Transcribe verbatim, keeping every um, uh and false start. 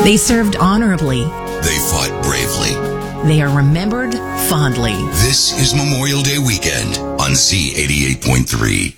They served honorably. They fought bravely. They are remembered fondly. This is Memorial Day weekend on C eighty-eight point three.